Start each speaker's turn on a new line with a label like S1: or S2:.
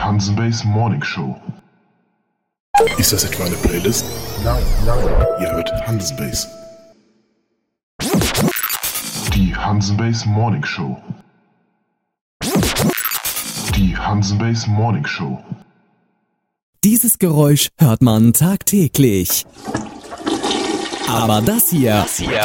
S1: Hansenbase Morning Show.
S2: Ist das etwa eine Playlist?
S3: Nein.
S2: Ihr hört Hansenbase.
S1: Die Hansenbase Morning Show. Die Hansenbase Morning Show.
S4: Dieses Geräusch hört man tagtäglich. Aber das hier